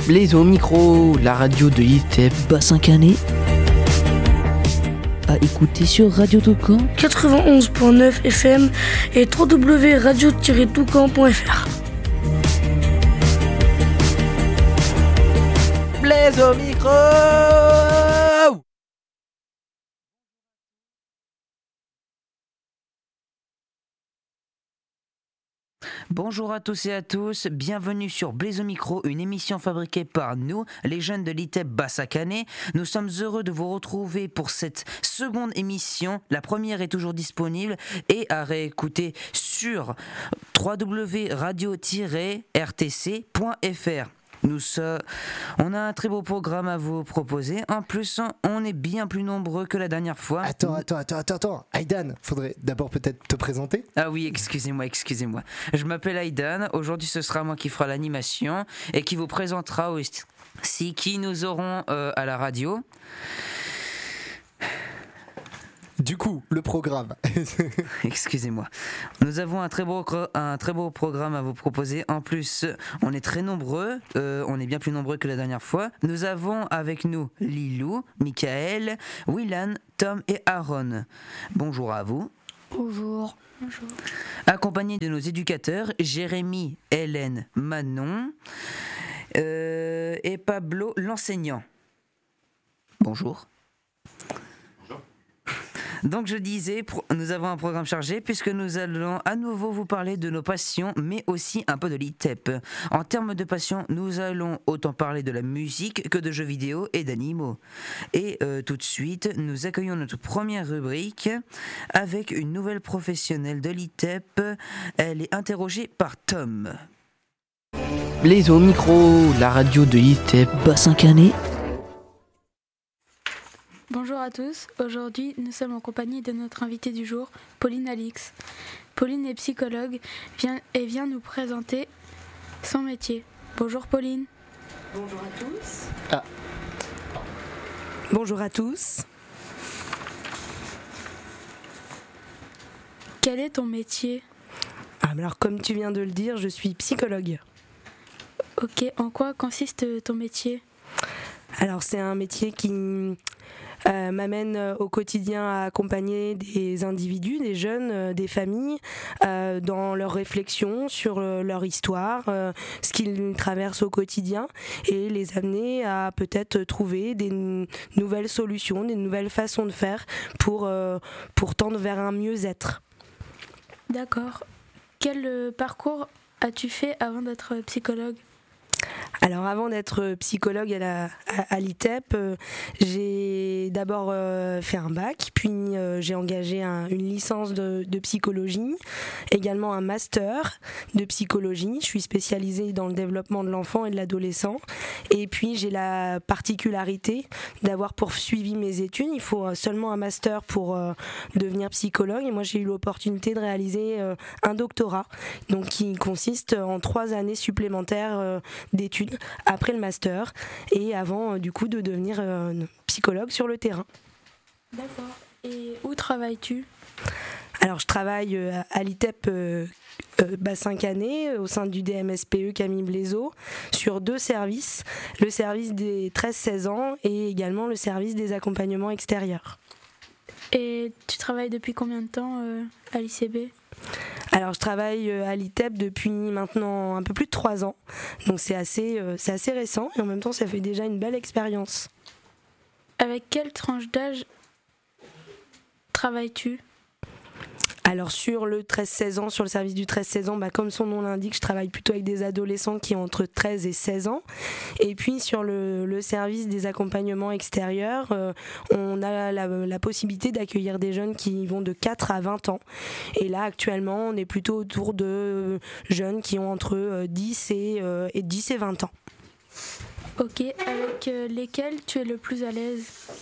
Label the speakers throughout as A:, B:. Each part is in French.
A: Blaise au micro, la radio de l'ITEP Bassin Canet. À écouter sur Radio Toucan
B: 91.9 FM et www.radio-toucan.fr.
A: Blaise au micro. Bonjour à tous et à tous, bienvenue sur Blaise au micro, une émission fabriquée par nous, les jeunes de l'ITEP Bassin Canet. Nous sommes heureux de vous retrouver pour cette seconde émission. La première est toujours disponible et à réécouter sur www.radio-rtc.fr. On a un très beau programme à vous proposer. En plus, on est bien plus nombreux que la dernière fois.
C: Attends. Aïdan, faudrait d'abord peut-être te présenter.
A: Ah oui, excusez-moi. Je m'appelle Aïdan. Aujourd'hui, ce sera moi qui fera l'animation et qui vous présentera aussi qui nous aurons à la radio.
C: Du coup, le programme.
A: Excusez-moi. Nous avons un très beau programme à vous proposer. En plus, on est très nombreux. On est bien plus nombreux que la dernière fois. Nous avons avec nous Lilou, Michael, Willan, Tom et Aaron. Bonjour à vous.
B: Bonjour.
A: Accompagnés de nos éducateurs, Jérémy, Hélène, Manon et Pablo, l'enseignant. Bonjour. Donc je disais, nous avons un programme chargé puisque nous allons à nouveau vous parler de nos passions, mais aussi un peu de l'ITEP. En termes de passion, nous allons autant parler de la musique que de jeux vidéo et d'animaux. Et tout de suite, nous accueillons notre première rubrique avec une nouvelle professionnelle de l'ITEP. Elle est interrogée par Tom. Blaise au micro, la radio de l'ITEP Bassin Canet.
D: Bonjour à tous, aujourd'hui nous sommes en compagnie de notre invitée du jour, Pauline Alix. Pauline est psychologue et vient nous présenter son métier. Bonjour Pauline.
E: Bonjour à tous.
F: Bonjour à tous.
D: Quel est ton métier ?
F: Alors comme tu viens de le dire, je suis psychologue.
D: Ok, en quoi consiste ton métier ?
F: Alors c'est un métier qui m'amène au quotidien à accompagner des individus, des jeunes, des familles dans leurs réflexions sur leur histoire, ce qu'ils traversent au quotidien et les amener à peut-être trouver des nouvelles solutions, des nouvelles façons de faire pour tendre vers un mieux-être.
D: D'accord. Quel parcours as-tu fait avant d'être psychologue ?
F: Alors avant d'être psychologue à l'ITEP, j'ai d'abord fait un bac, puis j'ai engagé une licence de psychologie, également un master de psychologie. Je suis spécialisée dans le développement de l'enfant et de l'adolescent. Et puis j'ai la particularité d'avoir poursuivi mes études. Il faut seulement un master pour devenir psychologue. Et moi j'ai eu l'opportunité de réaliser un doctorat, donc qui consiste en 3 années supplémentaires d'études après le master et avant du coup de devenir psychologue sur le terrain.
D: D'accord. Et où travailles-tu ?
F: Alors je travaille à l'ITEP Bassin Canet au sein du DMSPE Camille Blaiseau sur 2 services, le service des 13-16 ans et également le service des accompagnements extérieurs.
D: Et tu travailles depuis combien de temps à l'ICB ?
F: Alors je travaille à l'ITEP depuis maintenant un peu plus de 3 ans, donc c'est assez récent et en même temps ça fait déjà une belle expérience.
D: Avec quelle tranche d'âge travailles-tu ?
F: Alors sur le 13-16 ans, sur le service du 13-16 ans, comme son nom l'indique, je travaille plutôt avec des adolescents qui ont entre 13 et 16 ans. Et puis sur le service des accompagnements extérieurs, on a la possibilité d'accueillir des jeunes qui vont de 4 à 20 ans. Et là actuellement, on est plutôt autour de jeunes qui ont entre 10 et 20 ans.
D: Ok, avec lesquels tu es le plus à l'aise ?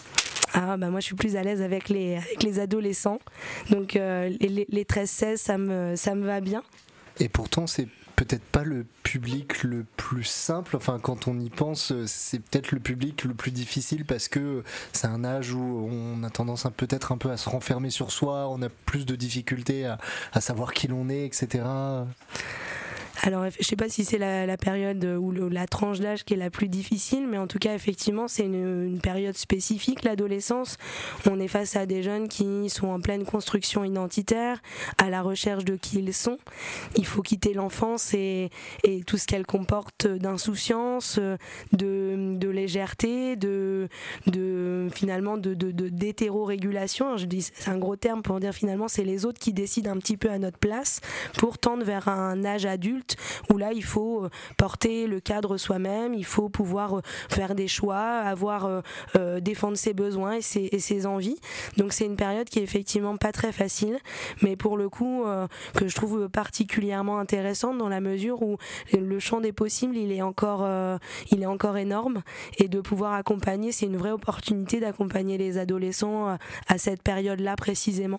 F: Moi je suis plus à l'aise avec les adolescents, donc les 13-16 ça me va bien.
C: Et pourtant c'est peut-être pas le public le plus simple, enfin quand on y pense c'est peut-être le public le plus difficile parce que c'est un âge où on a tendance peut-être un peu à se renfermer sur soi, on a plus de difficultés à savoir qui l'on est, etc.
F: Alors, je ne sais pas si c'est la période ou la tranche d'âge qui est la plus difficile, mais en tout cas, effectivement, c'est une période spécifique, l'adolescence. On est face à des jeunes qui sont en pleine construction identitaire, à la recherche de qui ils sont. Il faut quitter l'enfance et tout ce qu'elle comporte d'insouciance, de légèreté, finalement d'hétéro-régulation. Alors, je dis, c'est un gros terme pour dire finalement, c'est les autres qui décident un petit peu à notre place pour tendre vers un âge adulte où là il faut porter le cadre soi-même, il faut pouvoir faire des choix, défendre ses besoins et ses envies. Donc c'est une période qui est effectivement pas très facile, mais pour le coup que je trouve particulièrement intéressante dans la mesure où le champ des possibles il est encore énorme, et de pouvoir accompagner, c'est une vraie opportunité d'accompagner les adolescents à cette période-là précisément.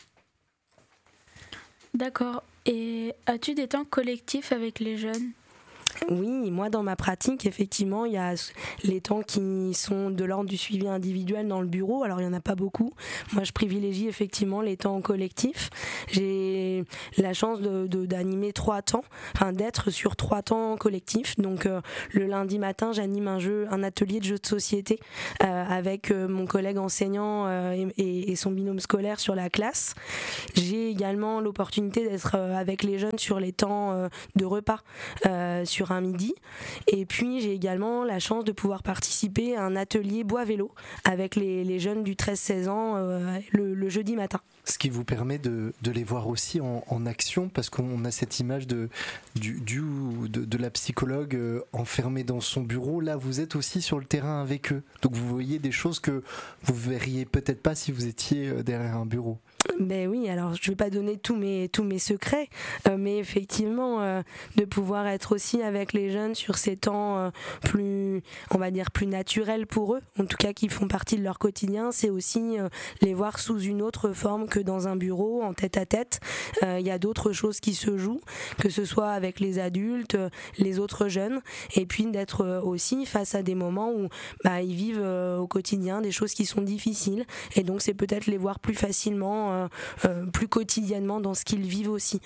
D: D'accord. Et as-tu des temps collectifs avec les jeunes ?
F: Oui, moi dans ma pratique, effectivement, il y a les temps qui sont de l'ordre du suivi individuel dans le bureau. Alors il n'y en a pas beaucoup. Moi je privilégie effectivement les temps collectifs. J'ai la chance d'animer 3 temps, d'être sur 3 temps collectifs. Donc le lundi matin, j'anime un atelier de jeux de société avec mon collègue enseignant et son binôme scolaire sur la classe. J'ai également l'opportunité d'être avec les jeunes sur les temps de repas sur un midi, et puis j'ai également la chance de pouvoir participer à un atelier bois-vélo avec les jeunes du 13-16 ans le jeudi matin.
C: Ce qui vous permet de les voir aussi en action, parce qu'on a cette image de la psychologue enfermée dans son bureau. Là, vous êtes aussi sur le terrain avec eux, donc vous voyez des choses que vous verriez peut-être pas si vous étiez derrière un bureau.
F: Ben oui, alors je ne vais pas donner tous mes secrets, mais effectivement, de pouvoir être aussi avec les jeunes sur ces temps plus naturels pour eux, en tout cas qui font partie de leur quotidien, c'est aussi les voir sous une autre forme que dans un bureau, en tête-à-tête. Il y a d'autres choses qui se jouent, que ce soit avec les adultes, les autres jeunes, et puis d'être aussi face à des moments où ils vivent au quotidien des choses qui sont difficiles, et donc c'est peut-être les voir plus facilement, plus quotidiennement dans ce qu'ils vivent aussi.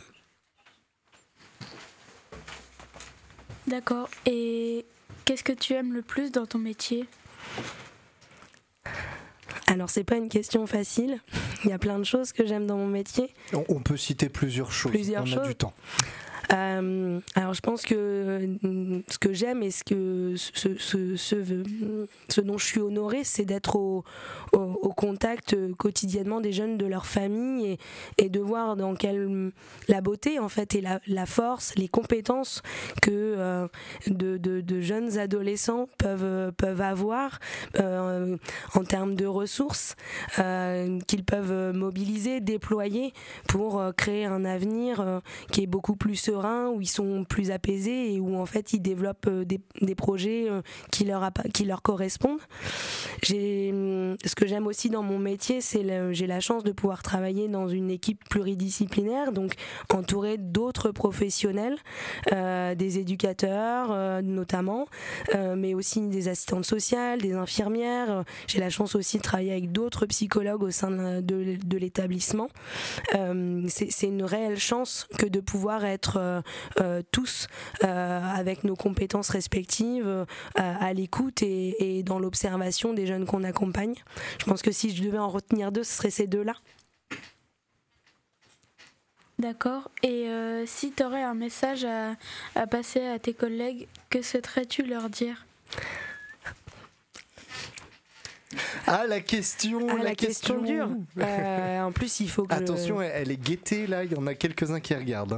D: D'accord. Et qu'est-ce que tu aimes le plus dans ton métier ?
F: Alors c'est pas une question facile. Il y a plein de choses que j'aime dans mon métier.
C: On peut citer plusieurs choses. On a du temps.
F: Alors je pense que ce que j'aime et ce dont je suis honorée, c'est d'être au contact quotidiennement des jeunes, de leur famille, et de voir dans quelle la beauté en fait et la force, les compétences que de jeunes adolescents peuvent avoir en termes de ressources qu'ils peuvent mobiliser, déployer pour créer un avenir qui est beaucoup plus serein, où ils sont plus apaisés et où en fait ils développent des projets qui leur correspondent. Ce que j'aime aussi dans mon métier, j'ai la chance de pouvoir travailler dans une équipe pluridisciplinaire, donc entourée d'autres professionnels, des éducateurs notamment, mais aussi des assistantes sociales, des infirmières. J'ai la chance aussi de travailler avec d'autres psychologues au sein de l'établissement. C'est une réelle chance que de pouvoir être tous avec nos compétences respectives à l'écoute et dans l'observation des jeunes qu'on accompagne. Je pense que si je devais en retenir 2, ce seraient ces 2-là.
D: D'accord. Et si tu aurais un message à passer à tes collègues, que souhaiterais-tu leur dire ?
C: Ah, la question
F: dure. En plus, il faut que...
C: Attention, elle est guettée, là, il y en a quelques-uns qui regardent.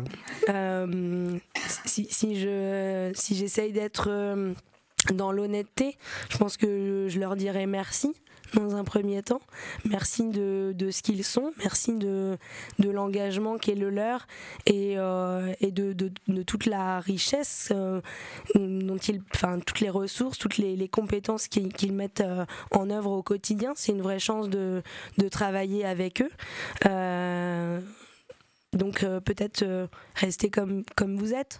F: Si j'essaye d'être dans l'honnêteté, je pense que je leur dirais merci. Dans un premier temps, merci de ce qu'ils sont, merci de l'engagement qui est le leur et de toute la richesse toutes les ressources, toutes les compétences qu'ils mettent en œuvre au quotidien. C'est une vraie chance de travailler avec eux. Donc peut-être rester comme vous êtes.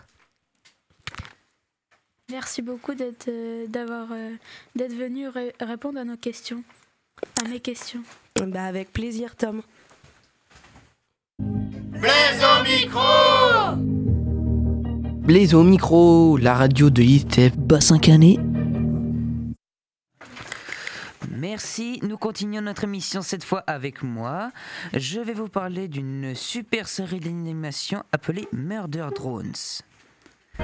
D: Merci beaucoup d'être venu répondre à nos questions, à mes questions.
F: Avec plaisir, Tom.
G: Blaise au micro! Blaise au micro, la radio de l'ITEP.
A: Bassin Canet. Merci, nous continuons notre émission cette fois avec moi. Je vais vous parler d'une super série d'animation appelée Murder Drones.